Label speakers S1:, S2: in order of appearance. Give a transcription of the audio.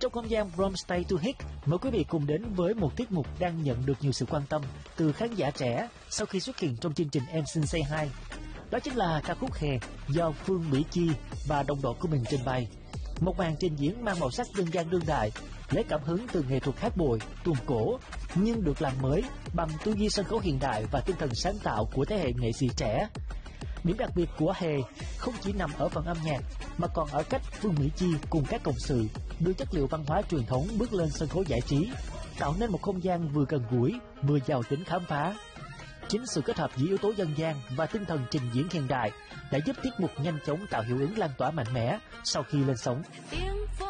S1: Trong không gian From Stay to Hit, mời quý vị cùng đến với một tiết mục đang nhận được nhiều sự quan tâm từ khán giả trẻ sau khi xuất hiện trong chương trình Em Xin Say Hi. Đó chính là ca khúc Hè do Phương Mỹ Chi và đồng đội của mình trình bày. Một màn trình diễn mang màu sắc dân gian đương đại, lấy cảm hứng từ nghệ thuật hát bội, tuồng cổ, nhưng được làm mới bằng tư duy sân khấu hiện đại và tinh thần sáng tạo của thế hệ nghệ sĩ trẻ. Điểm đặc biệt của Hè không chỉ nằm ở phần âm nhạc, mà còn ở cách Phương Mỹ Chi cùng các cộng sự đưa chất liệu văn hóa truyền thống bước lên sân khấu giải trí, tạo nên một không gian vừa gần gũi, vừa giàu tính khám phá. Chính sự kết hợp giữa yếu tố dân gian và tinh thần trình diễn hiện đại đã giúp tiết mục nhanh chóng tạo hiệu ứng lan tỏa mạnh mẽ sau khi lên sóng.
S2: Tiếng phố